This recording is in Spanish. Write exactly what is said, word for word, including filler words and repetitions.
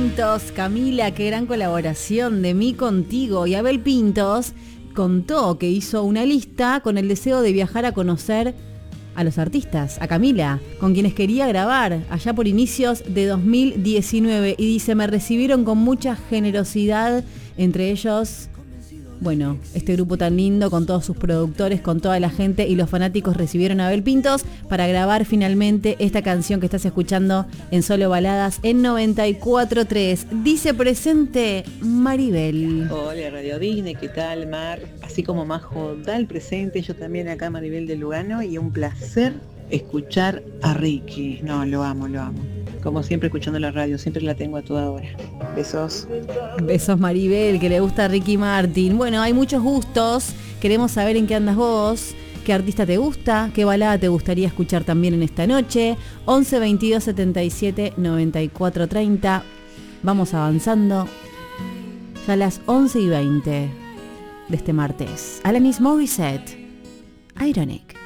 Pintos, Camila, qué gran colaboración de mí contigo. Y Abel Pintos contó que hizo una lista con el deseo de viajar a conocer a los artistas, a Camila, con quienes quería grabar allá por inicios de dos mil diecinueve. Y dice, me recibieron con mucha generosidad, entre ellos, bueno, este grupo tan lindo con todos sus productores, con toda la gente, y los fanáticos recibieron a Abel Pintos para grabar finalmente esta canción que estás escuchando en Solo Baladas en noventa y cuatro punto tres. Dice presente Maribel. Hola Radio Disney, ¿qué tal, Mar? Así como Majo da el presente, yo también acá, Maribel de Lugano, y un placer escuchar a Ricky. No, lo amo, lo amo. Como siempre escuchando la radio, siempre la tengo a toda hora. Besos. Besos Maribel, que le gusta a Ricky Martin. Bueno, hay muchos gustos, queremos saber en qué andas vos, qué artista te gusta, qué balada te gustaría escuchar también en esta noche. once veintidós setenta y siete noventa y cuatro treinta. Vamos avanzando. Ya a las once y veinte de este martes. Alanis Morissette, Ironic.